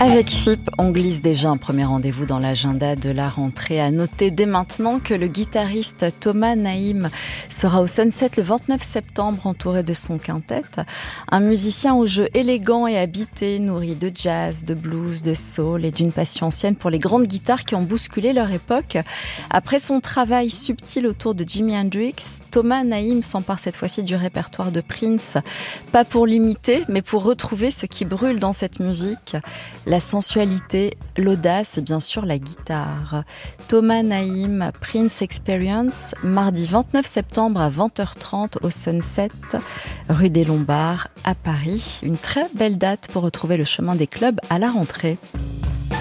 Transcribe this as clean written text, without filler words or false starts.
Avec FIP, on glisse déjà un premier rendez-vous dans l'agenda de la rentrée. À noter dès maintenant que le guitariste Thomas Naïm sera au Sunset le 29 septembre entouré de son quintet. Un musicien au jeu élégant et habité, nourri de jazz, de blues, de soul et d'une passion ancienne pour les grandes guitares qui ont bousculé leur époque. Après son travail subtil autour de Jimi Hendrix, Thomas Naïm s'empare cette fois-ci du répertoire de Prince. Pas pour l'imiter, mais pour retrouver ce qui brûle dans cette musique. La sensualité, l'audace et bien sûr la guitare. Thomas Naïm, Prince Experience, mardi 29 septembre à 20h30 au Sunset, rue des Lombards à Paris. Une très belle date pour retrouver le chemin des clubs à la rentrée.